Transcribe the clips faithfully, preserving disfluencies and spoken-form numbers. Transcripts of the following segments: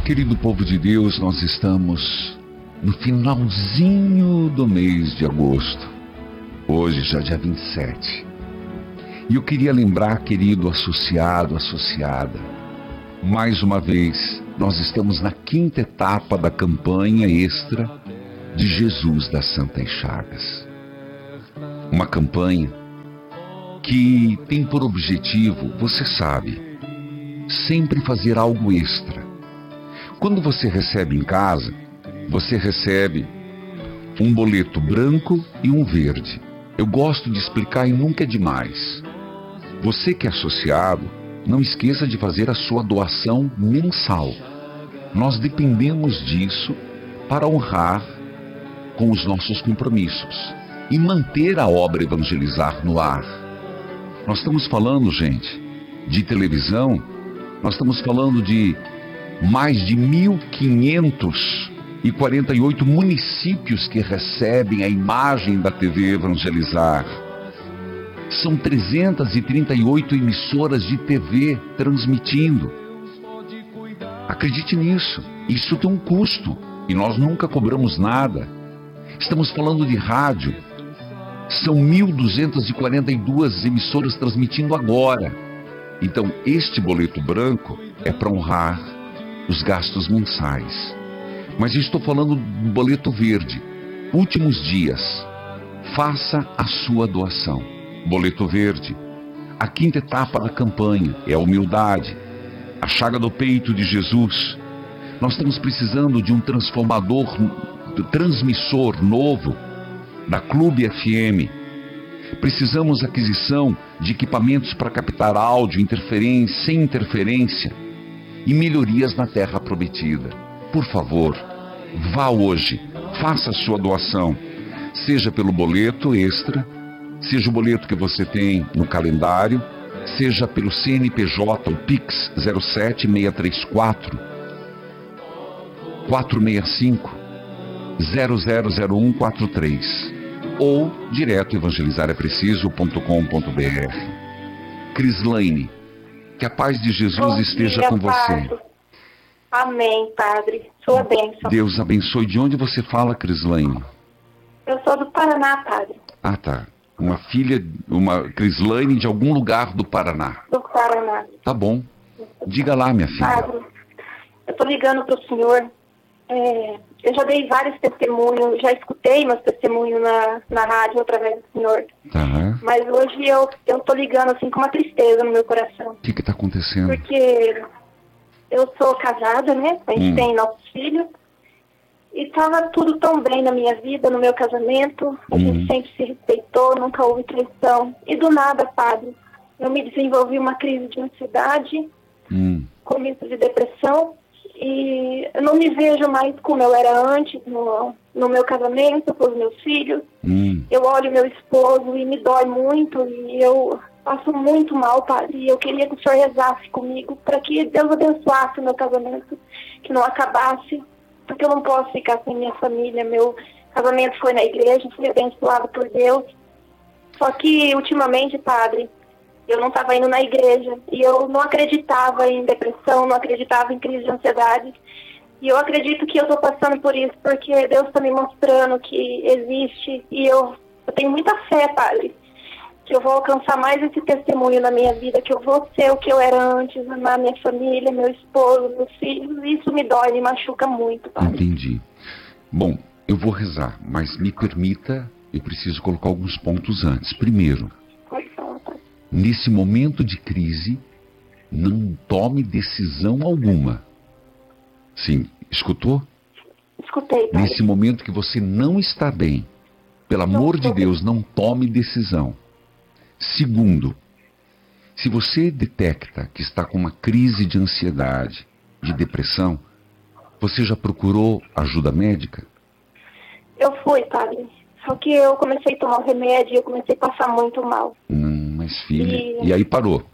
Querido povo de Deus, nós estamos no finalzinho do mês de agosto. Hoje já dia vinte e sete. E eu queria lembrar, querido associado, associada, mais uma vez, nós estamos na quinta etapa da campanha extra de Jesus das Santas Chagas. Uma campanha que tem por objetivo, você sabe, sempre fazer algo extra. Quando você recebe em casa, você recebe um boleto branco e um verde. Eu gosto de explicar e nunca é demais. Você que é associado, não esqueça de fazer a sua doação mensal. Nós dependemos disso para honrar com os nossos compromissos e manter a obra Evangelizar no ar. Nós estamos falando, gente, de televisão, nós estamos falando de mais de mil quinhentos e quarenta e oito municípios que recebem a imagem da T V Evangelizar. São trezentas e trinta e oito emissoras de T V transmitindo. Acredite nisso, isso tem um custo e nós nunca cobramos nada. Estamos falando de rádio, são mil duzentas e quarenta e duas emissoras transmitindo agora. Então este boleto branco é para honrar os gastos mensais. Mas estou falando do boleto verde. Últimos dias, faça a sua doação. Boleto verde. A quinta etapa da campanha é a humildade, a chaga do peito de Jesus. Nós estamos precisando de um transformador, transmissor novo da Clube F M. Precisamos de aquisição de equipamentos para captar áudio, interferência, sem interferência, e melhorias na terra prometida. Por favor, vá hoje, faça a sua doação, seja pelo boleto extra, seja o boleto que você tem no calendário, seja pelo C N P J, o Pix zero sete seis três quatro, quatro seis cinco, zero zero zero um quatro três, ou direto evangelizar é preciso ponto com ponto b r. Crislaine, que a paz de Jesus Bom esteja dia, com você. Padre. Amém, Padre. Sua bênção. Deus abençoe. De onde você fala, Crislaine? Eu sou do Paraná, Padre. Ah, tá. Uma filha, uma Crislaine de algum lugar do Paraná. Do Paraná. Tá bom. Diga lá, minha filha. Padre, eu estou ligando para o senhor. É, eu já dei vários testemunhos, já escutei meus testemunhos na, na rádio através do senhor. Tá. Mas hoje eu eu tô ligando assim com uma tristeza no meu coração. O que que tá acontecendo? Porque eu sou casada, né? A gente hum. tem nossos filhos. E tava tudo tão bem na minha vida, no meu casamento. A hum. gente sempre se respeitou, nunca houve traição. E do nada, Padre, eu me desenvolvi uma crise de ansiedade, hum. começo de depressão. E eu não me vejo mais como eu era antes no, no meu casamento, com os meus filhos. Hum. Eu olho meu esposo e me dói muito e eu passo muito mal, Padre. E eu queria que o senhor rezasse comigo para que Deus abençoasse o meu casamento, que não acabasse, porque eu não posso ficar sem minha família. Meu casamento foi na igreja, fui abençoado por Deus. Só que ultimamente, Padre, eu não estava indo na igreja e eu não acreditava em depressão, não acreditava em crise de ansiedade. E eu acredito que eu estou passando por isso porque Deus está me mostrando que existe. E eu, eu tenho muita fé, Padre, que eu vou alcançar mais esse testemunho na minha vida, que eu vou ser o que eu era antes, amar minha família, meu esposo, meus filhos. Isso me dói, me machuca muito, Padre. Entendi. Bom, eu vou rezar, mas me permita, eu preciso colocar alguns pontos antes. Primeiro, nesse momento de crise, não tome decisão alguma. Sim, escutou? Escutei, Padre. Nesse momento que você não está bem, pelo amor de Deus, não tome decisão. Segundo, se você detecta que está com uma crise de ansiedade, de depressão, você já procurou ajuda médica? Eu fui, Padre. Só que eu comecei a tomar o remédio e eu comecei a passar muito mal. Hum, mas filha, e... e aí parou?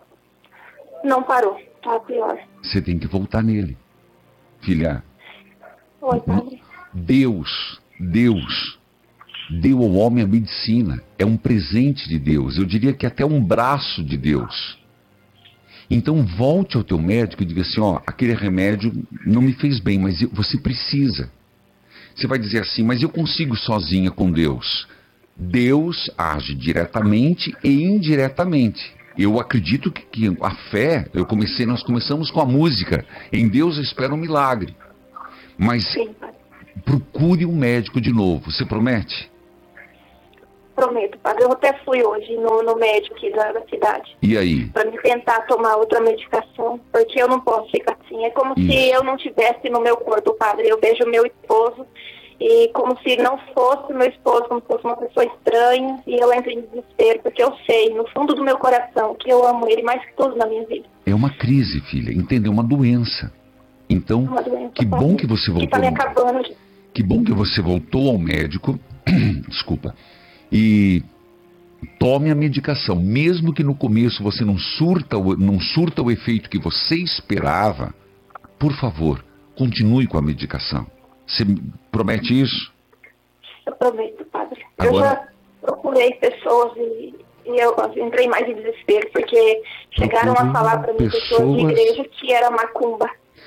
Não parou, tá pior. Você tem que voltar nele. Filha, Oi, Padre. Deus, Deus deu ao homem a medicina. É um presente de Deus. Eu diria que até um braço de Deus. Então volte ao teu médico e diga assim, ó, aquele remédio não me fez bem, mas eu, você precisa. Você vai dizer assim, mas eu consigo sozinha com Deus. Deus age diretamente e indiretamente. Eu acredito que, que a fé, eu comecei, nós começamos com a música, em Deus eu espero um milagre. Mas Sim. procure um médico de novo, você promete? Prometo, padre. Eu até fui hoje no, no médico aqui da, da cidade. E aí? Para me tentar tomar outra medicação, porque eu não posso ficar assim. É como Isso. se eu não tivesse no meu corpo, padre. Eu vejo meu esposo e como se não fosse meu esposo, como se fosse uma pessoa estranha, e eu entro em desespero, porque eu sei, no fundo do meu coração, que eu amo ele mais que tudo na minha vida. É uma crise, filha, entendeu? Uma doença. Então, Uma doença, que bom que você voltou. Que tá me acabando. Que bom que você voltou ao médico. Desculpa. E tome a medicação, mesmo que no começo você não surta, o, não surta o efeito que você esperava, por favor, continue com a medicação. Você promete isso? Eu prometo, padre. Agora... Eu já procurei pessoas e, e eu entrei mais em desespero, porque chegaram a falar para mim pessoas... pessoas de igreja que era macumba.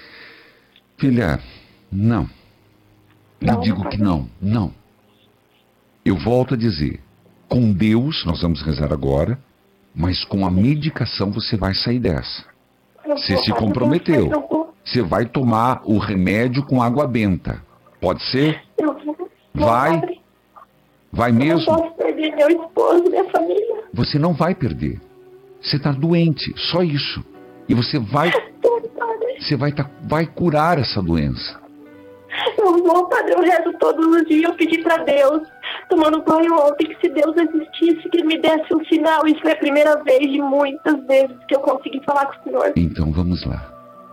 Filha, não. Eu não, digo que não, não. Eu volto a dizer, com Deus, nós vamos rezar agora, mas com a medicação você vai sair dessa. Você se comprometeu. Você vai tomar o remédio com água benta. Pode ser? Vai? Vai mesmo? Eu não posso perder meu esposo, minha família. Você não vai perder. Você está doente, só isso. E você vai... Você vai, tá, vai curar essa doença. Eu vou, padre, eu rezo todos os dias, eu pedi pra Deus, tomando banho ontem, que se Deus existisse, que Ele me desse um sinal. Isso é a primeira vez de muitas vezes que eu consegui falar com o Senhor. Então vamos lá.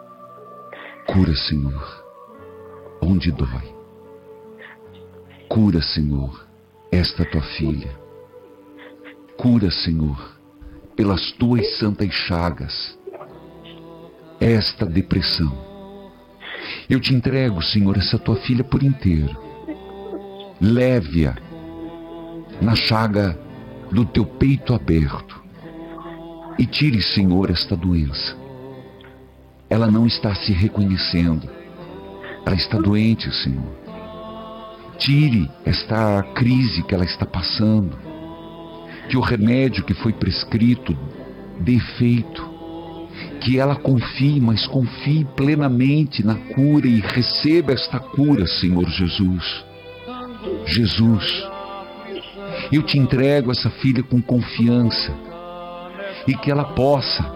Cura, Senhor, onde dói. Cura, Senhor, esta tua filha. Cura, Senhor, pelas tuas santas chagas, esta depressão. Eu te entrego, Senhor, essa tua filha por inteiro. Leve-a na chaga do teu peito aberto e tire, Senhor, esta doença. Ela não está se reconhecendo. Ela está doente, Senhor. Tire esta crise que ela está passando. Que o remédio que foi prescrito dê efeito. Que ela confie, mas confie plenamente na cura e receba esta cura, Senhor Jesus. Jesus, eu te entrego essa filha com confiança e que ela possa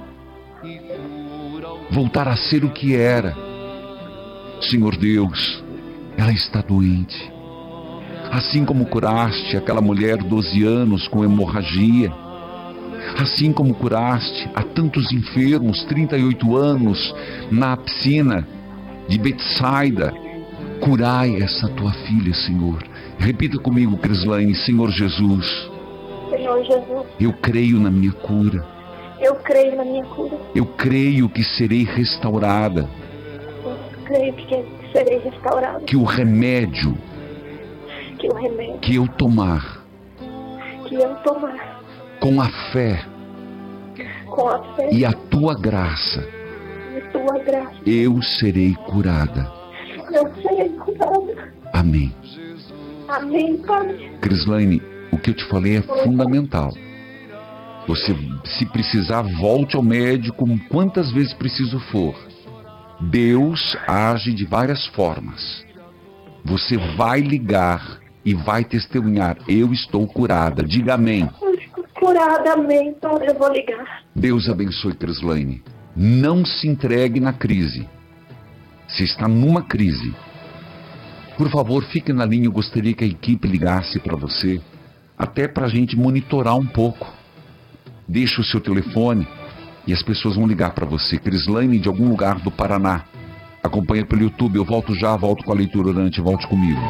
voltar a ser o que era. Senhor Deus, ela está doente. Assim como curaste aquela mulher de doze anos com hemorragia, assim como curaste a tantos enfermos, trinta e oito anos, na piscina de Betsaida, curai essa tua filha, Senhor. Repita comigo, Crislaine, Senhor Jesus. Senhor Jesus. Eu creio na minha cura. Eu creio na minha cura. Eu creio que serei restaurada. Eu creio que serei restaurada. Que o remédio, que o remédio que eu tomar, que eu tomar, com a fé, com a fé e a tua graça, e tua graça, eu serei curada. Eu serei curada. Amém. Amém, Pai. Crislaine, o que eu te falei é fundamental. Você, se precisar, volte ao médico quantas vezes preciso for. Deus age de várias formas. Você vai ligar e vai testemunhar. Eu estou curada. Diga amém. Eu estou curada, amém. Então eu vou ligar. Deus abençoe, Crislaine. Não se entregue na crise. Se está numa crise, por favor, fique na linha. Eu gostaria que a equipe ligasse para você, até para a gente monitorar um pouco. Deixe o seu telefone e as pessoas vão ligar para você. Crislaine, de algum lugar do Paraná. Acompanha pelo YouTube. Eu volto já, volto com a leitura orante. Volte comigo.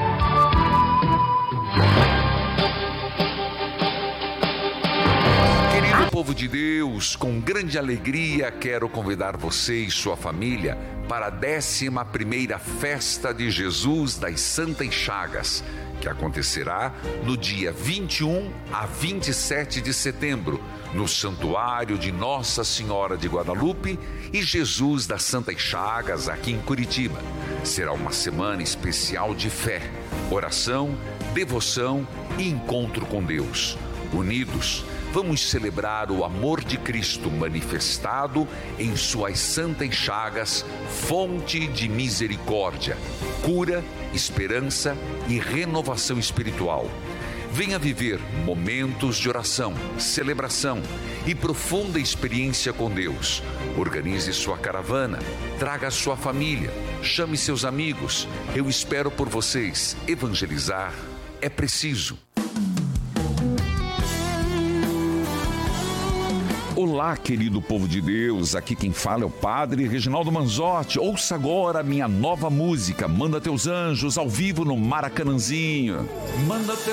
Querido povo de Deus, com grande alegria quero convidar você e sua família para a décima primeira Festa de Jesus das Santas Chagas, que acontecerá no dia vinte e um a vinte e sete de setembro, no Santuário de Nossa Senhora de Guadalupe e Jesus das Santas Chagas, aqui em Curitiba. Será uma semana especial de fé, oração, devoção e encontro com Deus. Unidos, vamos celebrar o amor de Cristo manifestado em suas santas chagas, fonte de misericórdia, cura, esperança e renovação espiritual. Venha viver momentos de oração, celebração e profunda experiência com Deus. Organize sua caravana, traga sua família, chame seus amigos. Eu espero por vocês. Evangelizar é preciso. Olá, querido povo de Deus, aqui quem fala é o Padre Reginaldo Manzotti. Ouça agora a minha nova música, Manda Teus Anjos, ao vivo no Maracanãzinho. Manda teus